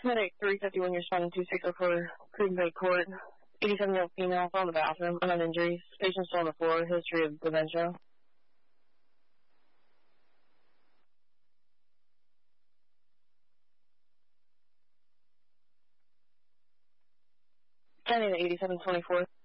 Medic 351, you're responding 2604 Cruden Bay Court. 87-year-old female, fell in the bathroom, unknown injuries. Patient still on the floor, history of dementia. County to 8724.